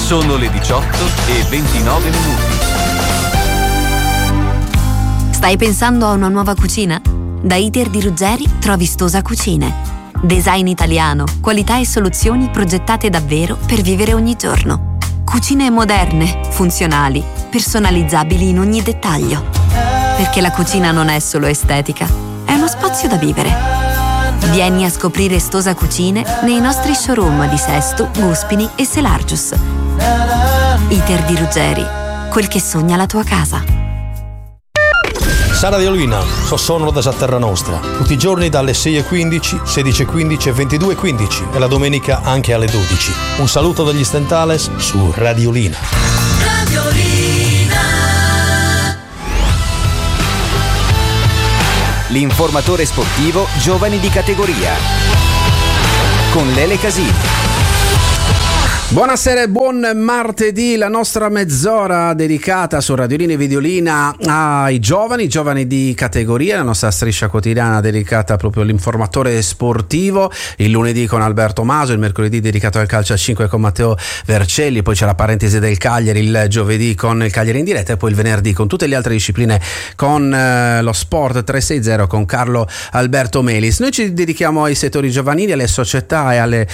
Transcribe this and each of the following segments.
Sono le 18:29. Stai pensando a una nuova cucina? Da Iter di Ruggeri trovi Stosa Cucine. Design italiano, qualità e soluzioni progettate davvero per vivere ogni giorno. Cucine moderne, funzionali, personalizzabili in ogni dettaglio. Perché la cucina non è solo estetica, è uno spazio da vivere. Vieni a scoprire Stosa Cucine nei nostri showroom di Sesto, Guspini e Selargius. Iter di Ruggeri, quel che sogna la tua casa. Sara Diolina, sono da Terra Nostra, tutti i giorni dalle 6:15, 16:15 e 22:15 e la domenica anche alle 12. Un saluto dagli Stentales su Radiolina. L'informatore sportivo Giovani di Categoria con Lele Casini. Buonasera e buon martedì, la nostra mezz'ora dedicata su Radiolina e Videolina ai giovani di categoria, la nostra striscia quotidiana dedicata proprio all'informatore sportivo, il lunedì con Alberto Maso, il mercoledì dedicato al calcio a 5 con Matteo Vercelli, poi c'è la parentesi del Cagliari il giovedì con il Cagliari in diretta e poi il venerdì con tutte le altre discipline con lo Sport 360 con Carlo Alberto Melis. Noi ci dedichiamo ai settori giovanili, alle società e alle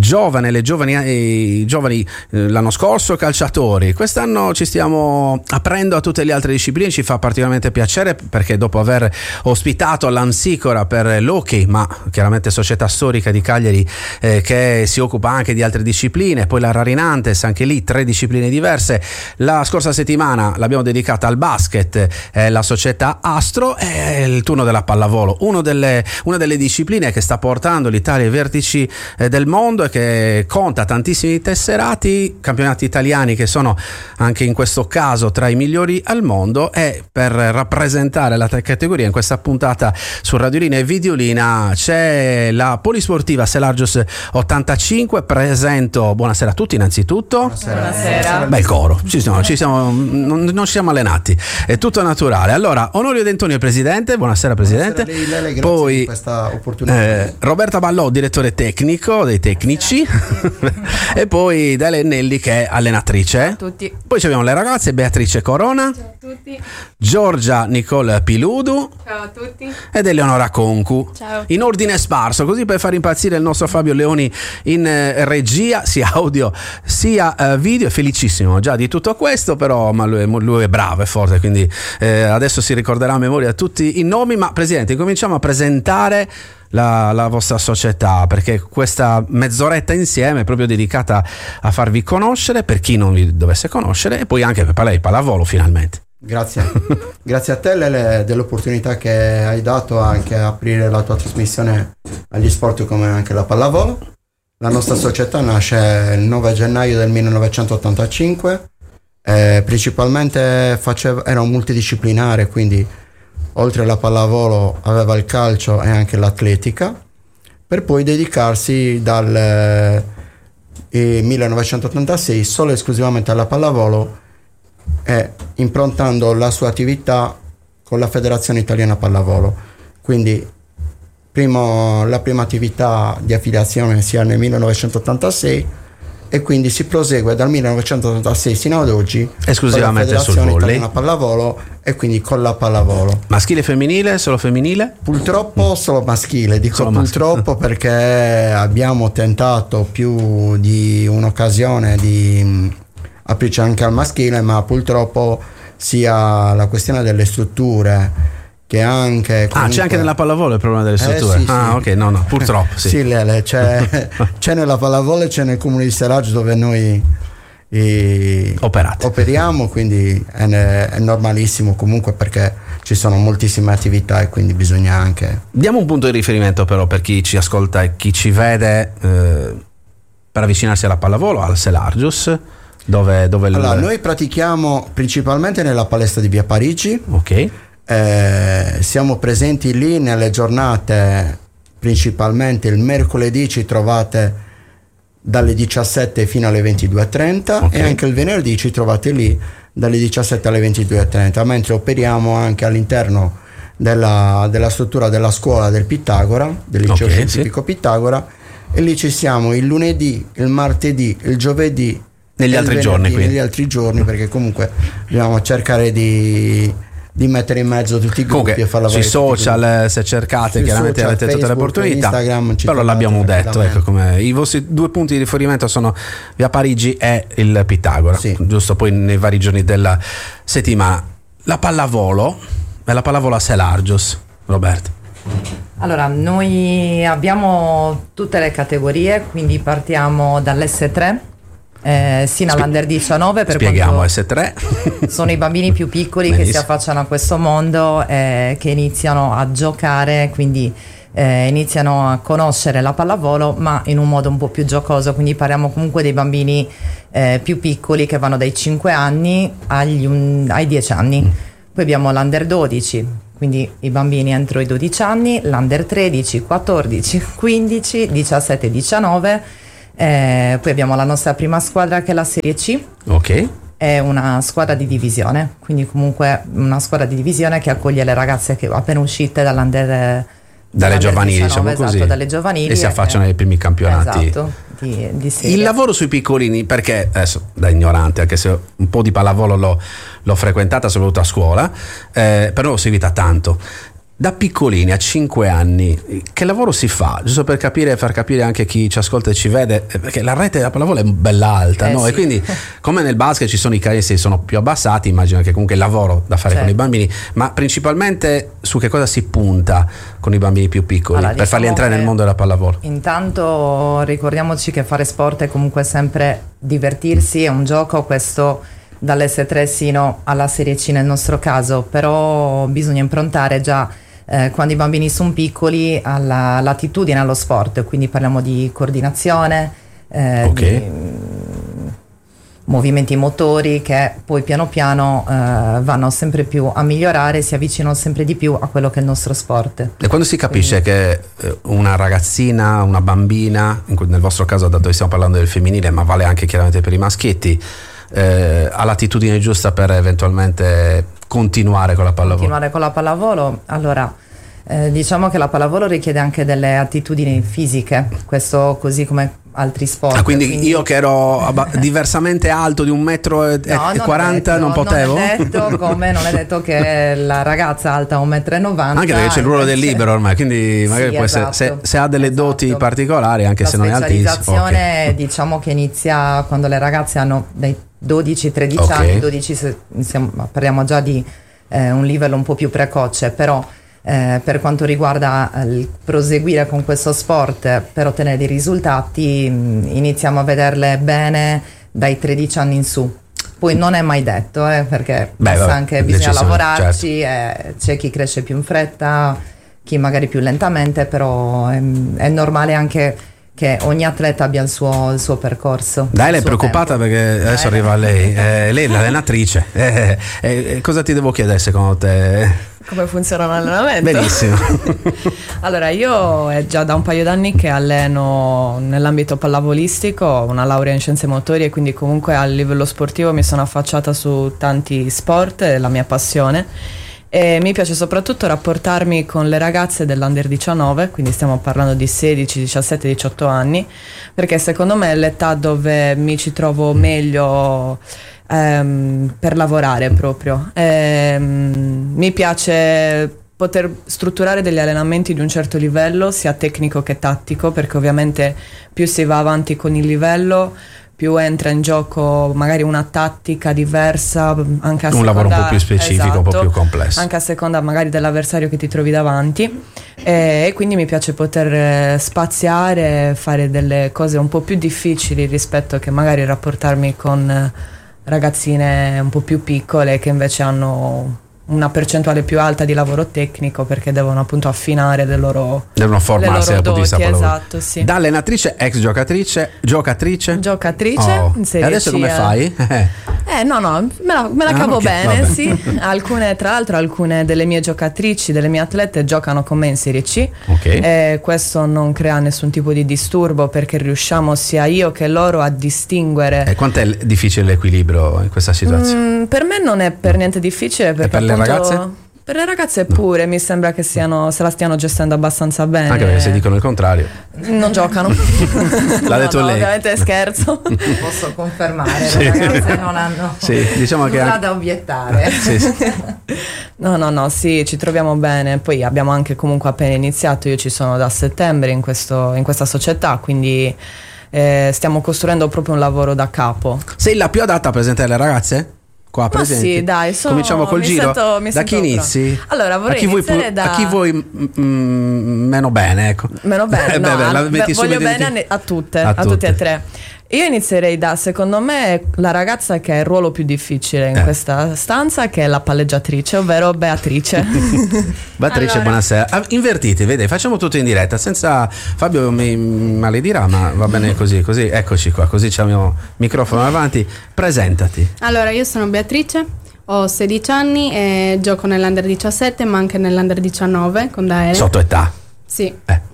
giovani l'anno scorso calciatori, quest'anno ci stiamo aprendo a tutte le altre discipline, ci fa particolarmente piacere perché dopo aver ospitato l'Ansicora per l'hockey, ma chiaramente società storica di Cagliari che si occupa anche di altre discipline, poi la Rarinantes, anche lì 3 discipline diverse, la scorsa settimana l'abbiamo dedicata al basket, la società Astro, e il turno della pallavolo, una delle discipline che sta portando l'Italia ai vertici del mondo e che conta tantissimi tesserati, campionati italiani che sono anche in questo caso tra i migliori al mondo, e per rappresentare la categoria in questa puntata su Radiolina e Videolina c'è la polisportiva Selargius 85. Presento, buonasera a tutti innanzitutto. Buonasera. Bel coro, non ci siamo allenati, è tutto naturale. Allora, Onorio D'Antonio presidente, buonasera presidente. Buonasera a lei, poi per questa opportunità. Roberta Ballò, direttore tecnico dei tecnici e poi Dele Nelli che è allenatrice. Ciao a tutti. Poi abbiamo le ragazze Beatrice Corona. Ciao a tutti. Giorgia Nicole Piludu. Ciao a tutti. Ed Eleonora Concu. Ciao. In ordine sparso, così per far impazzire il nostro Fabio Leoni in regia, sia audio sia video. È felicissimo già di tutto questo, però ma lui è bravo, è forte, quindi adesso si ricorderà a memoria tutti i nomi. Ma presidente, cominciamo a presentare la vostra società, perché questa mezz'oretta insieme è proprio dedicata a farvi conoscere per chi non vi dovesse conoscere, e poi anche per lei pallavolo finalmente. Grazie a te Lele dell'opportunità che hai dato anche a aprire la tua trasmissione agli sport come anche la pallavolo. La nostra società nasce il 9 gennaio del 1985, principalmente era un multidisciplinare, quindi oltre alla pallavolo aveva il calcio e anche l'atletica, per poi dedicarsi dal 1986 solo e esclusivamente alla pallavolo e improntando la sua attività con la Federazione Italiana Pallavolo. Quindi la prima attività di affiliazione sia nel 1986 e quindi si prosegue dal 1986 sino ad oggi esclusivamente sul volley, Italiana Pallavolo, e quindi con la pallavolo. Maschile e femminile? Solo femminile? Purtroppo solo maschile, dico solo purtroppo maschile. Perché abbiamo tentato più di un'occasione di aprirci anche al maschile, ma purtroppo sia la questione delle strutture che anche comunque... c'è anche nella pallavolo il problema delle strutture. Sì. Ok, no, purtroppo sì. Sì, Lele, c'è nella pallavolo e c'è nel comune di Seraggio dove noi operiamo, quindi è normalissimo comunque, perché ci sono moltissime attività e quindi bisogna anche... Diamo un punto di riferimento però per chi ci ascolta e chi ci vede per avvicinarsi alla pallavolo, al Selargius. Dove allora, noi pratichiamo principalmente nella palestra di Via Parigi. Ok. Siamo presenti lì nelle giornate, principalmente il mercoledì ci trovate dalle 17 fino alle 22:30, okay. E anche il venerdì ci trovate lì dalle 17 alle 22:30, mentre operiamo anche all'interno della struttura della scuola del Pitagora, del liceo scientifico Pitagora, e lì ci siamo il lunedì, il martedì, il giovedì negli altri giorni, quindi. Negli altri giorni, perché comunque dobbiamo cercare di mettere in mezzo tutti i gruppi e far lavorare sui social. Se cercate, chiaramente social, avete tutte le Facebook, opportunità. Instagram, però l'abbiamo detto, ecco, come i vostri 2 punti di riferimento sono via Parigi e il Pitagora, giusto, poi nei vari giorni della settimana. La pallavolo e la pallavolo a Selargios, Roberto. Allora, noi abbiamo tutte le categorie, quindi partiamo dall'S3 sino all'Under 19. Per spieghiamo S3. Sono i bambini più piccoli Benissimo. che si affacciano a questo mondo, che iniziano a giocare, quindi iniziano a conoscere la pallavolo, ma in un modo un po' più giocoso, quindi parliamo comunque dei bambini più piccoli che vanno dai 5 anni ai 10 anni. Poi abbiamo l'Under 12, quindi i bambini entro i 12 anni, l'Under 13, 14, 15, 17, 19. Poi abbiamo la nostra prima squadra che è la Serie C. Ok. È una squadra di divisione, quindi comunque una squadra di divisione che accoglie le ragazze che appena uscite dalle giovanili, 19, diciamo così, dalle giovanili, e si affacciano ai primi campionati. Esatto, di serie. Il lavoro sui piccolini, perché adesso da ignorante, anche se un po' di pallavolo l'ho frequentata soprattutto a scuola, però l'ho seguita tanto. Da piccolini a 5 anni che lavoro si fa? Giusto per far capire anche chi ci ascolta e ci vede, perché la rete della pallavolo è bella alta, no? Sì. E quindi come nel basket ci sono i canestri sono più abbassati, immagino che comunque il lavoro da fare con i bambini, ma principalmente su che cosa si punta con i bambini più piccoli, allora, per farli entrare nel mondo della pallavolo? Intanto ricordiamoci che fare sport è comunque sempre divertirsi, è un gioco, questo dall'S3 sino alla Serie C nel nostro caso, però bisogna improntare già quando i bambini sono piccoli all'attitudine allo sport, quindi parliamo di coordinazione, di movimenti motori che poi piano piano vanno sempre più a migliorare, si avvicinano sempre di più a quello che è il nostro sport. E quando si capisce che una ragazzina, una bambina, nel vostro caso dato che stiamo parlando del femminile, ma vale anche chiaramente per i maschietti, ha l'attitudine giusta per eventualmente continuare con la pallavolo? Allora, diciamo che la pallavolo richiede anche delle attitudini fisiche, questo così come altri sport. Quindi io che ero diversamente alto di 1,40 m non potevo? Non è detto che la ragazza alta 1,90 m. Anche perché c'è il ruolo del libero ormai, quindi magari può essere, se ha delle doti particolari, anche se non è altissimo. La specializzazione diciamo che inizia quando le ragazze hanno dai 12-13 anni, 12 parliamo già di un livello un po' più precoce, però per quanto riguarda il proseguire con questo sport per ottenere dei risultati, iniziamo a vederle bene dai 13 anni in su. Poi non è mai detto, perché bisogna lavorarci, certo. C'è chi cresce più in fretta, chi magari più lentamente, però è normale anche che ogni atleta abbia il suo percorso. Dai, lei è preoccupata tempo. Perché adesso arriva lei. Lei è l'allenatrice. Cosa ti devo chiedere secondo te? Come funziona l'allenamento? Benissimo. Allora, io è già da un paio d'anni che alleno nell'ambito pallavolistico, ho una laurea in scienze motorie e quindi comunque a livello sportivo mi sono affacciata su tanti sport, è la mia passione. E mi piace soprattutto rapportarmi con le ragazze dell'Under 19, quindi stiamo parlando di 16, 17, 18 anni, perché secondo me è l'età dove mi ci trovo meglio per lavorare proprio. Mi piace poter strutturare degli allenamenti di un certo livello, sia tecnico che tattico, perché ovviamente più si va avanti con il livello, più entra in gioco magari una tattica diversa, anche a seconda, lavoro un po' più specifico, esatto, un po' più complesso, anche a seconda magari dell'avversario che ti trovi davanti, e quindi mi piace poter spaziare, fare delle cose un po' più difficili rispetto che magari rapportarmi con ragazzine un po' più piccole che invece hanno una percentuale più alta di lavoro tecnico, perché devono appunto affinare devono formarsi dal punto di vista pallavolo. Esatto, sì. Da allenatrice, ex giocatrice in Serie e adesso C, come fai? No, me la cavo bene, vabbè. sì. Alcune delle mie giocatrici, delle mie atlete giocano con me in Serie C. Questo non crea nessun tipo di disturbo, perché riusciamo sia io che loro a distinguere. Quanto è difficile l'equilibrio in questa situazione? Per me non è per niente difficile, perché per le ragazze? Per le ragazze pure, mi sembra che se la stiano gestendo abbastanza bene. Anche perché se dicono il contrario non giocano. L'ha detto lei. Ovviamente scherzo. Posso confermare, le ragazze non hanno diciamo nulla che da obiettare. No, sì, ci troviamo bene. Poi abbiamo anche comunque appena iniziato, io ci sono da settembre in questa società, quindi stiamo costruendo proprio un lavoro da capo. Sei la più adatta a presentare le ragazze? Qua presenti? Sì, dai, cominciamo col giro. Da chi inizi? Allora, vorrei iniziare a chi vuoi meno bene, ecco. Meno bene, voglio bene a tutte e tre. Io inizierei secondo me, la ragazza che ha il ruolo più difficile in questa stanza, che è la palleggiatrice, ovvero Beatrice. Beatrice, allora, buonasera. Invertiti, vedi, facciamo tutto in diretta, senza Fabio mi maledirà, ma va bene così, eccoci qua, così c'è il mio microfono avanti. Presentati. Allora, io sono Beatrice, ho 16 anni e gioco nell'Under 17, ma anche nell'Under 19 con Daele. Sotto età? Sì.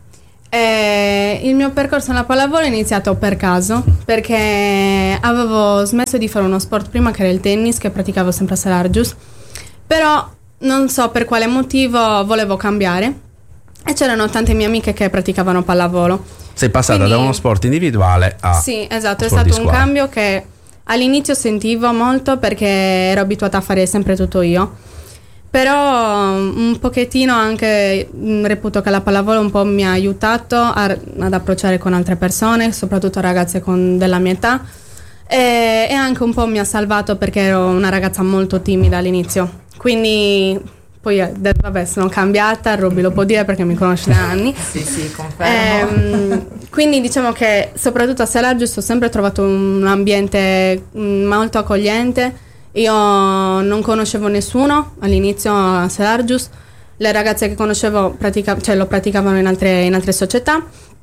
Il mio percorso nella pallavolo è iniziato per caso, perché avevo smesso di fare uno sport prima, che era il tennis, che praticavo sempre a Salargius, però non so per quale motivo volevo cambiare e c'erano tante mie amiche che praticavano pallavolo. Sei passata da uno sport individuale a Sì, esatto, è stato un cambio che all'inizio sentivo molto, perché ero abituata a fare sempre tutto io. Però un pochettino anche reputo che la pallavolo un po' mi ha aiutato ad approcciare con altre persone, soprattutto ragazze della mia età, e anche un po' mi ha salvato, perché ero una ragazza molto timida all'inizio. Quindi poi vabbè, sono cambiata, Robby lo può dire perché mi conosce da anni. Sì, confermo. Quindi diciamo che soprattutto a Salargius ho sempre trovato un ambiente molto accogliente. Io non conoscevo nessuno all'inizio a Salargius, le ragazze che conoscevo lo praticavano in altre società,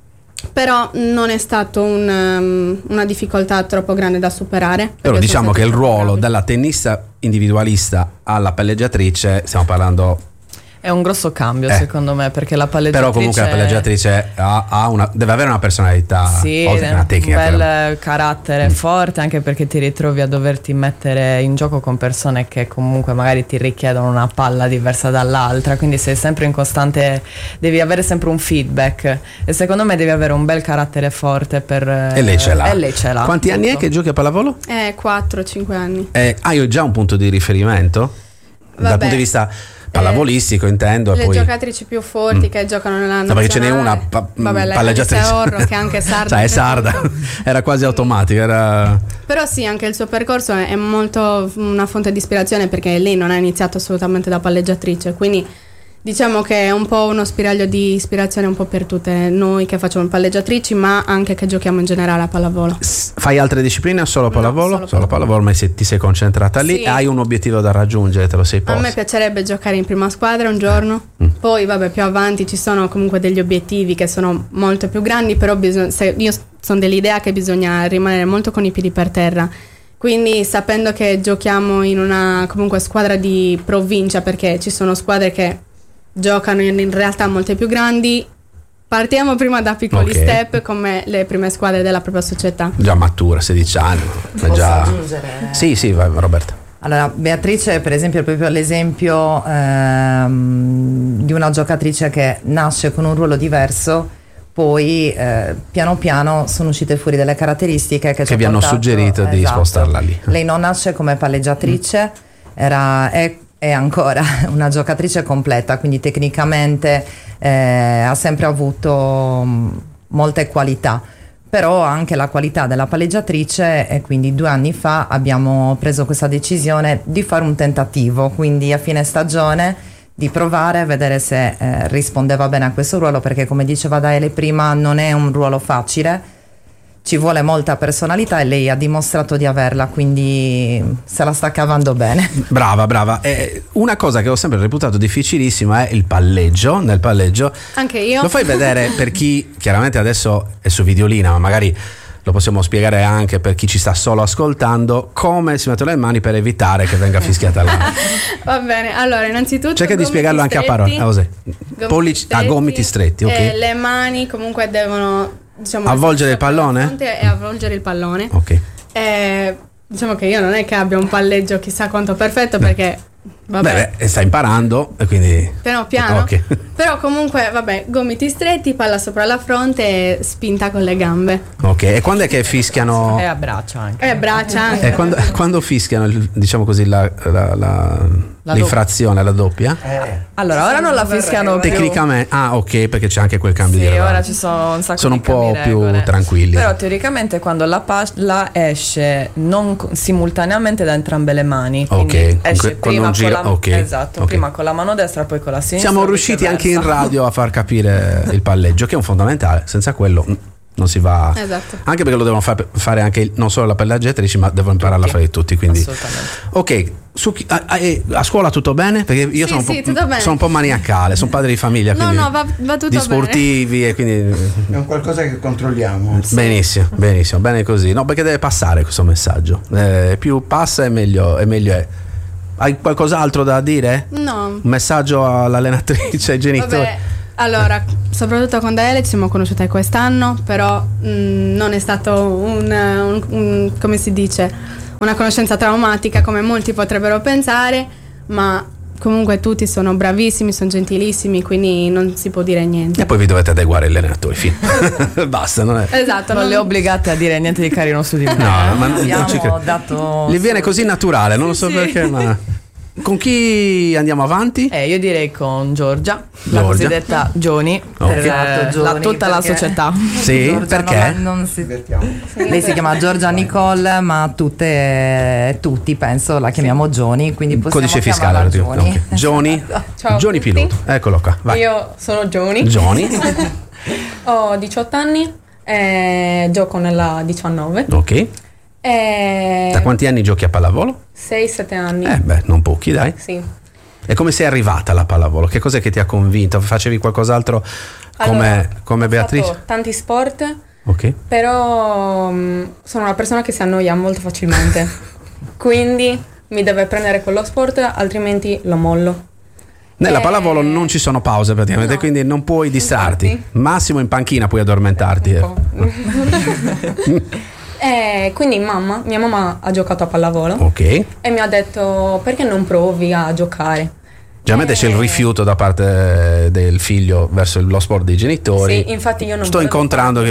però non è stato una difficoltà troppo grande da superare. Però diciamo che il ruolo della tennista individualista alla palleggiatrice, stiamo parlando... È un grosso cambio secondo me, perché la palleggiatrice... Però comunque la palleggiatrice deve avere una personalità, sì, oltre che una tecnica. Un bel carattere forte, anche perché ti ritrovi a doverti mettere in gioco con persone che comunque magari ti richiedono una palla diversa dall'altra, quindi sei sempre in costante, devi avere sempre un feedback, e secondo me devi avere un bel carattere forte e lei ce l'ha. Quanti anni è che giochi a pallavolo? 4-5 anni. Hai già un punto di riferimento? Dal punto di vista pallavolistico intendo. Le giocatrici più forti che giocano nella nazionale. Perché ce n'è una palleggiatrice Orro, che è anche sarda. Cioè, è sarda. Era quasi automatica. Però sì, anche il suo percorso è molto una fonte di ispirazione, perché lei non ha iniziato assolutamente da palleggiatrice, quindi diciamo che è un po' uno spiraglio di ispirazione un po' per tutte noi che facciamo palleggiatrici, ma anche che giochiamo in generale a pallavolo. Fai altre discipline o solo pallavolo? No, solo pallavolo, ma ti sei concentrata lì. Sì. Hai un obiettivo da raggiungere, te lo sei posto? A me piacerebbe giocare in prima squadra un giorno, poi vabbè, più avanti ci sono comunque degli obiettivi che sono molto più grandi, però io sono dell'idea che bisogna rimanere molto con i piedi per terra. Quindi sapendo che giochiamo in una comunque squadra di provincia, perché ci sono squadre che giocano in realtà molte più grandi, partiamo prima da piccoli step, come le prime squadre della propria società. Già matura, 16 anni. Posso aggiungere? Sì, vai, Roberta. Allora, Beatrice per esempio è proprio l'esempio di una giocatrice che nasce con un ruolo diverso, poi piano piano sono uscite fuori delle caratteristiche che vi hanno suggerito di spostarla lì. Lei non nasce come palleggiatrice, è ancora una giocatrice completa, quindi tecnicamente ha sempre avuto molte qualità, però anche la qualità della palleggiatrice, e quindi 2 anni fa abbiamo preso questa decisione di fare un tentativo, quindi a fine stagione di provare a vedere se rispondeva bene a questo ruolo, perché come diceva Daele prima non è un ruolo facile, ci vuole molta personalità e lei ha dimostrato di averla, quindi se la sta cavando bene. Brava. Una cosa che ho sempre reputato difficilissima è il palleggio. Nel palleggio anche io lo fai vedere per chi chiaramente adesso è su Videolina, ma magari lo possiamo spiegare anche per chi ci sta solo ascoltando, come si mettono le mani per evitare che venga fischiata là. Va bene, allora innanzitutto cerca di spiegarlo anche a parole. Gomiti stretti, ok. Le mani comunque devono, diciamo, avvolgere il pallone? E avvolgere il pallone. Ok. Diciamo che io non è che abbia un palleggio chissà quanto perfetto, perché vabbè. Beh, stai imparando e quindi piano piano. Okay. Però comunque, vabbè, gomiti stretti, palla sopra la fronte e spinta con le gambe. Ok, e quando è che fischiano? E a braccia anche. E a braccia anche. E quando fischiano, diciamo così, l'infrazione, la doppia? Allora, ora non la fischiano più. Tecnicamente, ok, perché c'è anche quel cambio di Sì, regole. ora ci sono un sacco Sono di un po' cambi più regole. tranquilli. Però teoricamente quando la palla esce non simultaneamente da entrambe le mani, quindi Ok, esce quando prima non gira, con la, esatto, ok. prima con la mano destra, poi con la sinistra. Siamo riusciti anche in radio a far capire il palleggio, che è un fondamentale. Senza quello non si va. Esatto. Anche perché lo devono fare anche non solo la palleggiatrice, ma devono impararla a fare tutti. Quindi. Assolutamente. Ok, a scuola tutto bene? Perché io Sì, tutto bene. sono un po' maniacale, sono padre di famiglia. No, quindi no, va tutto di sportivi e quindi. È un qualcosa che controlliamo. Benissimo, bene così. No, perché deve passare questo messaggio. Più passa e meglio è. Hai qualcos'altro da dire? No. Un messaggio all'allenatrice, ai genitori? Vabbè, allora, soprattutto con Daele ci siamo conosciute quest'anno, però non è stato un come si dice, una conoscenza traumatica come molti potrebbero pensare, ma comunque tutti sono bravissimi, sono gentilissimi, quindi non si può dire niente. E poi vi dovete adeguare agli allenatori, fine. Basta, non è. Esatto, Non le obbligate a dire niente di carino su di me. No, ma non ci Abbiamo credo. dato Gli viene così naturale, non lo so perché, ma. Con chi andiamo avanti? Io direi con Giorgia, la Giorgia. cosiddetta Gioni, Ok. Esatto, Gioni, tutta la perché- società. Sì, Giorgia perché? non si... Divertiamo. Lei si chiama Giorgia Nicole, ma tutti penso la chiamiamo Gioni, quindi possiamo Codice fiscale. chiamarla Gioni. Ok. Gioni. Ciao a Gioni tutti. Piloto. Eccolo qua. Vai. Io sono Gioni, Gioni. ho 18 anni e gioco nella 19. Ok. E Da quanti anni giochi a pallavolo? 6-7 anni. Non pochi, dai. Sì. E come sei arrivata alla pallavolo? Che cos'è che ti ha convinto? Facevi qualcos'altro come Beatrice? Ho fatto tanti sport, Ok. però sono una persona che si annoia molto facilmente. Quindi mi deve prendere quello sport, altrimenti lo mollo. Nella pallavolo non ci sono pause praticamente, No. quindi non puoi distrarti. Infatti. Massimo in panchina puoi addormentarti. Un po'. E quindi mia mamma ha giocato a pallavolo Ok. e mi ha detto perché non provi a giocare. Generalmente c'è il rifiuto da parte del figlio verso lo sport dei genitori. Sì, infatti io non Sto volevo incontrando che